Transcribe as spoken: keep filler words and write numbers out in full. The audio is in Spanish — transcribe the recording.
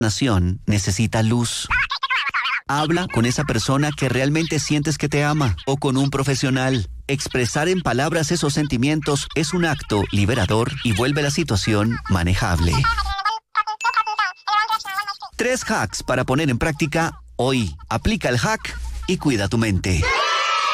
nación necesita luz. Habla con esa persona que realmente sientes que te ama o con un profesional. Expresar en palabras esos sentimientos es un acto liberador y vuelve la situación manejable. Tres hacks para poner en práctica hoy. Aplica el hack y cuida tu mente.